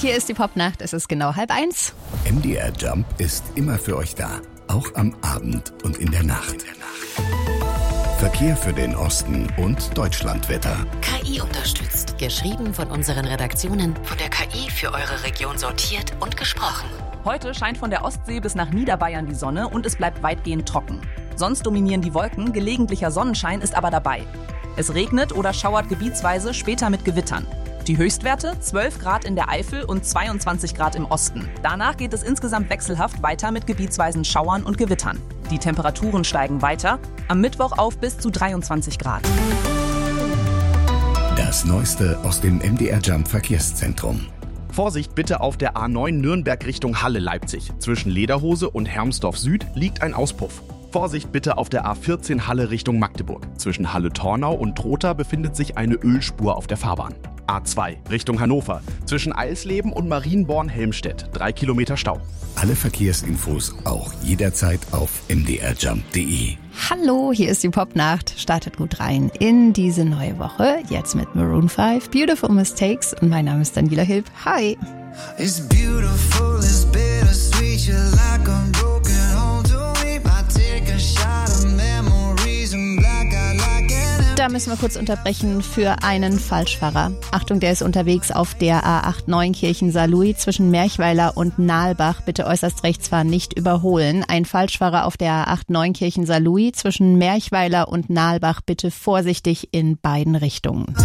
Hier ist die Popnacht, es ist genau 12:30. MDR Jump ist immer für euch da, auch am Abend und in der Nacht. Verkehr für den Osten und Deutschlandwetter. KI unterstützt. Geschrieben von unseren Redaktionen, von der KI für eure Region sortiert und gesprochen. Heute scheint von der Ostsee bis nach Niederbayern die Sonne und es bleibt weitgehend trocken. Sonst dominieren die Wolken, gelegentlicher Sonnenschein ist aber dabei. Es regnet oder schauert gebietsweise, später mit Gewittern. Die Höchstwerte 12 Grad in der Eifel und 22 Grad im Osten. Danach geht es insgesamt wechselhaft weiter mit gebietsweisen Schauern und Gewittern. Die Temperaturen steigen weiter, am Mittwoch auf bis zu 23 Grad. Das Neueste aus dem MDR Jump Verkehrszentrum. Vorsicht bitte auf der A9 Nürnberg Richtung Halle-Leipzig. Zwischen Lederhose und Hermsdorf Süd liegt ein Auspuff. Vorsicht bitte auf der A14 Halle Richtung Magdeburg. Zwischen Halle-Tornau und Trotha befindet sich eine Ölspur auf der Fahrbahn. A2 Richtung Hannover. Zwischen Eisleben und Marienborn-Helmstedt. 3 Kilometer Stau. Alle Verkehrsinfos auch jederzeit auf mdrjump.de. Hallo, hier ist die Popnacht. Startet gut rein in diese neue Woche. Jetzt mit Maroon 5, Beautiful Mistakes. Und mein Name ist Daniela Hilb. Hi. It's beautiful, it's bittersweet. You're like a broken home to me. I take a shot of memories and black out like an. Da müssen wir kurz unterbrechen für einen Falschfahrer. Achtung, der ist unterwegs auf der A8 Neunkirchen-Saarlouis zwischen Merchweiler und Nahlbach. Bitte äußerst rechts fahren, nicht überholen. Ein Falschfahrer auf der A8 Neunkirchen-Saarlouis zwischen Merchweiler und Nahlbach. Bitte vorsichtig in beiden Richtungen.